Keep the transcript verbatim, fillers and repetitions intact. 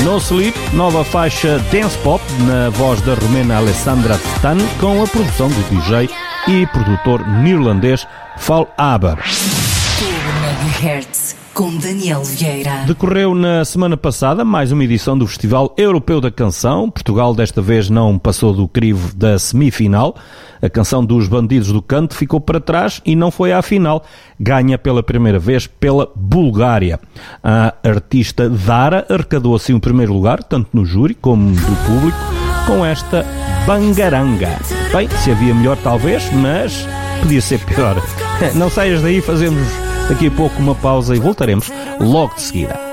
No Sleep, nova faixa dance pop na voz da romena Alessandra Stan, com a produção do D J e produtor neerlandês Fall Aber. Megahertz com Daniel Vieira. Decorreu na semana passada mais uma edição do Festival Europeu da Canção. Portugal desta vez não passou do crivo da semifinal. A canção dos Bandidos do Canto ficou para trás e não foi à final. Ganha pela primeira vez pela Bulgária. A artista Dara arrecadou assim o primeiro lugar, tanto no júri como do público, com esta Bangaranga. Bem, se havia melhor talvez, mas podia ser pior. Não saias daí, fazemos daqui a pouco uma pausa e voltaremos logo de seguida.